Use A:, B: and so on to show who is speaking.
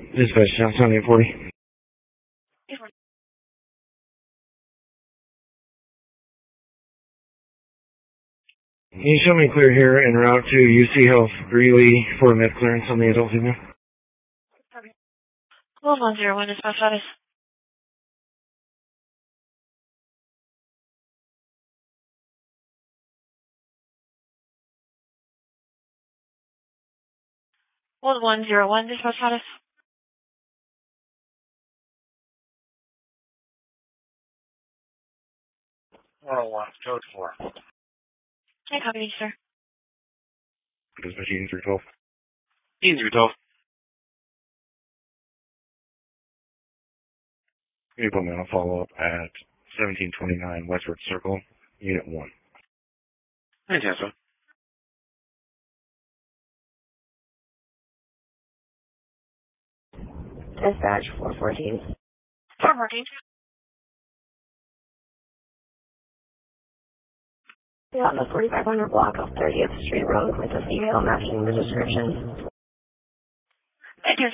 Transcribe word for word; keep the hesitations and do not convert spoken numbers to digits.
A: Dispatch, Johnstown eight forty. Can you show me clear here en route to U C Health Greeley for med clearance on the adult female?
B: Hold one zero one, dispatch status. Hold one zero one, dispatch status.
A: four oh one, code four.
B: I copy you, sir.
A: Dispatch E three twelve.
C: E three twelve.
A: Can you put me on a follow-up at seventeen twenty-nine Westward Circle, Unit one?
C: Fantastic.
D: Dispatch four fourteen.
B: four fourteen.
D: Yeah, on the forty-five hundred block of thirtieth Street Road with a female matching the description.
B: Thank you.